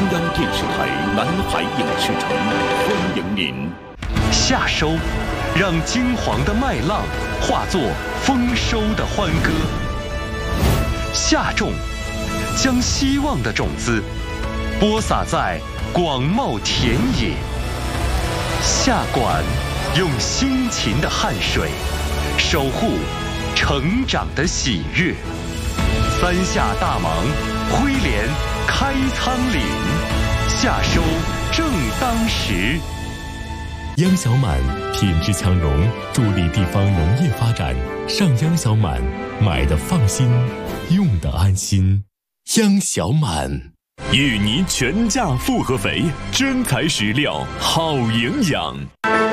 央电视台南海影视城欢迎您。 夏收，让金黄的麦浪化作丰收的欢歌；夏种，将希望的种子播撒在广袤田野；夏管，用辛勤的汗水守护成长的喜悦。三夏大忙，挥镰开仓廪，夏收正当时。 央小满品质强农，助力地方农业发展。上央小满，买的放心，用的安心。央小满， 芋泥全价复合肥，真材实料，好营养。